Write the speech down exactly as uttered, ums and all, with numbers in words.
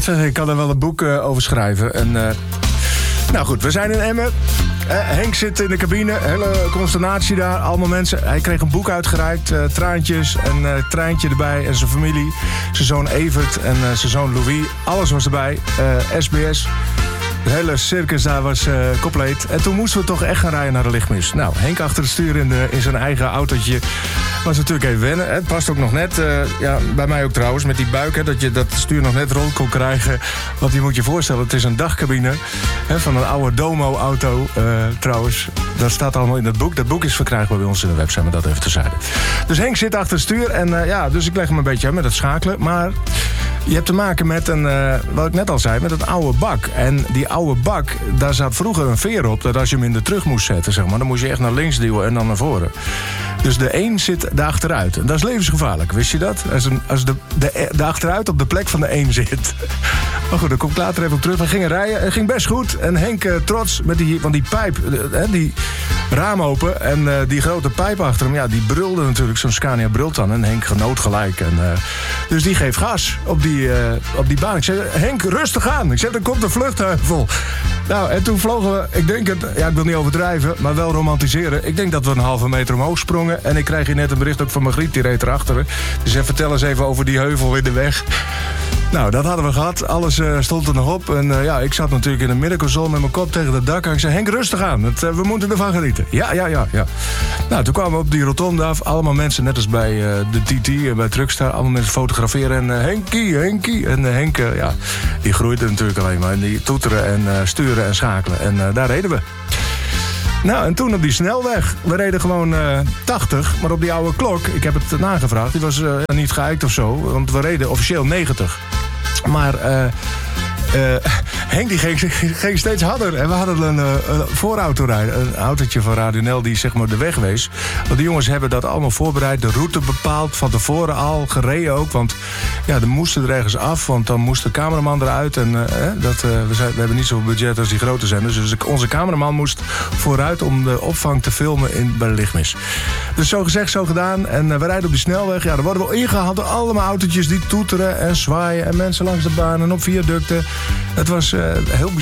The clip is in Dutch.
dat zeg ik. Ik kan er wel een boek uh, over schrijven. En, uh, nou goed, we zijn in Emmen. Uh, Henk zit in de cabine. Hele consternatie daar. Allemaal mensen. Hij kreeg een boek uitgereikt. Uh, traantjes en uh, Treintje erbij. En zijn familie. Zijn zoon Evert en uh, zijn zoon Louis. Alles was erbij. Uh, S B S. De hele circus daar was uh, compleet. En toen moesten we toch echt gaan rijden naar de lichtmis. Nou, Henk achter het stuur in, de, in zijn eigen autootje. Was natuurlijk even wennen. Het past ook nog net. Uh, ja, bij mij ook trouwens. Met die buik. Hè, dat je dat stuur nog net rond kon krijgen. Want je moet je voorstellen. Het is een dagcabine. Hè, van een oude Domo-auto. Uh, trouwens. Dat staat allemaal in het boek. Dat boek is verkrijgbaar bij ons in de website. Maar dat even terzijde. Dus Henk zit achter het stuur. En uh, ja, dus ik leg hem een beetje aan met het schakelen. Maar je hebt te maken met een, uh, wat ik net al zei, met een oude bak. En die oude bak, daar zat vroeger een veer op. Dat als je hem in de terug moest zetten, zeg maar, dan moest je echt naar links duwen en dan naar voren. Dus de een zit daar achteruit. En dat is levensgevaarlijk, wist je dat? Als, een, als de, de, de achteruit op de plek van de een zit. Maar goed, daar kom ik later even op terug. We gingen rijden, het ging best goed. En Henk uh, trots met die, van die pijp, uh, die raam open. En uh, die grote pijp achter hem, ja, die brulde natuurlijk. Zo'n Scania brult dan. En Henk genoot gelijk. En, uh, dus die geeft gas op die, uh, op die baan. Ik zei, Henk, rustig aan. Ik zei, er komt een vluchtheuvel. Nou, en toen vlogen we, ik denk het, ja, ik wil niet overdrijven, maar wel romantiseren. Ik denk dat we een halve meter omhoog sprongen. En ik krijg hier net een bericht ook van Margriet, die reed erachter. Dus vertel eens even over die heuvel in de weg. Nou, dat hadden we gehad. Alles uh, stond er nog op. En uh, ja, ik zat natuurlijk in een middenconsole met mijn kop tegen het dak. En ik zei, Henk, rustig aan. Het, uh, we moeten ervan genieten. Ja, ja, ja, ja. Nou, toen kwamen we op die rotonde af. Allemaal mensen, net als bij uh, de T T en bij Truckstar. Allemaal mensen fotograferen. En uh, Henkie, Henkie. En uh, Henk, uh, ja, die groeide natuurlijk alleen maar. En die toeteren en uh, sturen en schakelen. En uh, daar reden we. Nou, en toen op die snelweg. We reden gewoon uh, tachtig, maar op die oude klok, ik heb het nagevraagd, die was uh, niet geëikt of zo, want we reden officieel negentig. Maar uh, uh, Henk die ging, ging steeds harder. En we hadden een, uh, een voorauto rijden, een autootje van Radio Nel die zeg maar de weg wees. Want de jongens hebben dat allemaal voorbereid, de route bepaald, van tevoren al, gereden ook. Want ja, dan moesten er ergens af, want dan moest de cameraman eruit. En uh, dat, uh, we, zijn, we hebben niet zoveel budget als die grote zenders. Dus onze cameraman moest vooruit om de opvang te filmen in, bij de lichtmis. Dus zo gezegd, zo gedaan. En uh, we rijden op die snelweg. Ja, dan worden we ingehaald door allemaal autootjes die toeteren en zwaaien. En mensen langs de baan en op viaducten. Het was uh, heel bijzonder.